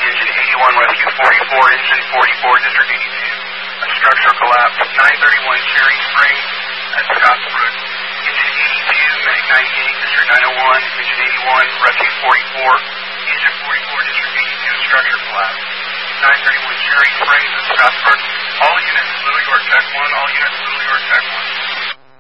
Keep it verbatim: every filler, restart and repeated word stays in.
engine eighty-one, rescue forty-four, engine forty-four, district eighty-two. A structural collapse, nine thirty-one Cherry Springs at Scottsbrook. Engine eighty-two, medic ninety-eight, district nine oh one, engine eighty-one, rescue forty-four, engine forty-four, district eighty-two, structure collapse. nine thirty-one Cherry Springs at Scottsbrook. All units, Little York Tech one, all units, Little York Tech one.